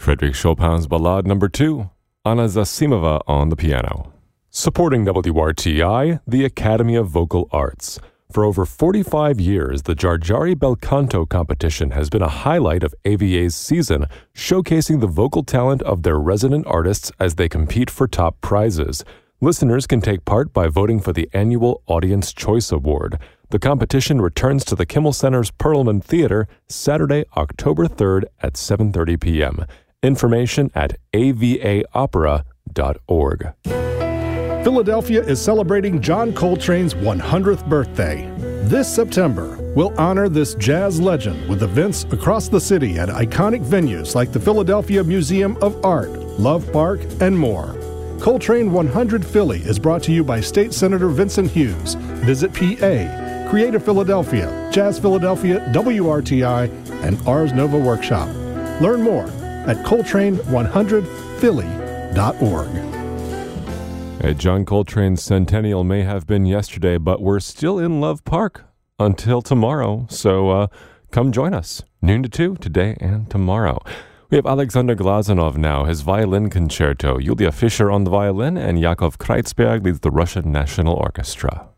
Frédéric Chopin's Ballade No. 2, Anna Zasimova on the piano. Supporting WRTI, the Academy of Vocal Arts. For over 45 years, the Jarjari Bel Canto competition has been a highlight of AVA's season, showcasing the vocal talent of their resident artists as they compete for top prizes. Listeners can take part by voting for the annual Audience Choice Award. The competition returns to the Kimmel Center's Perlman Theater Saturday, October 3rd at 7:30 p.m. Information at avaopera.org. Philadelphia is celebrating John Coltrane's 100th birthday. This September, we'll honor this jazz legend with events across the city at iconic venues like the Philadelphia Museum of Art, Love Park, and more. Coltrane 100 Philly is brought to you by State Senator Vincent Hughes, Visit PA, Creative Philadelphia, Jazz Philadelphia, WRTI, and Ars Nova Workshop. Learn more at Coltrane100Philly.org. John Coltrane's centennial may have been yesterday, but we're still in Love Park until tomorrow. So come join us, noon to 2, today and tomorrow. We have Alexander Glazunov now, his violin concerto, Julia Fischer on the violin, and Yakov Kreizberg leads the Russian National Orchestra.